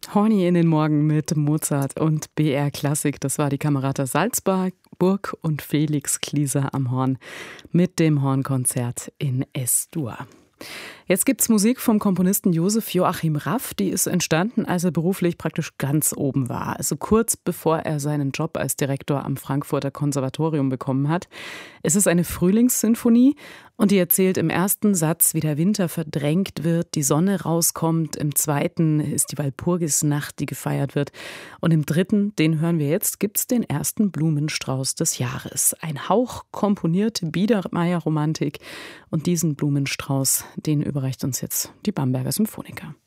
Horny in den Morgen mit Mozart und BR Klassik. Das war die Camerata Salzburg und Felix Klieser am Horn mit dem Hornkonzert in S-Dur. Jetzt gibt's Musik vom Komponisten Josef Joachim Raff. Die ist entstanden, als er beruflich praktisch ganz oben war. Also kurz bevor er seinen Job als Direktor am Frankfurter Konservatorium bekommen hat. Es ist eine Frühlingssinfonie und die erzählt im ersten Satz, wie der Winter verdrängt wird, die Sonne rauskommt. Im zweiten ist die Walpurgisnacht, die gefeiert wird. Und im dritten, den hören wir jetzt, gibt's den ersten Blumenstrauß des Jahres. Ein Hauch komponierte Biedermeier-Romantik. Und diesen Blumenstrauß, den überreicht uns jetzt die Bamberger Symphoniker.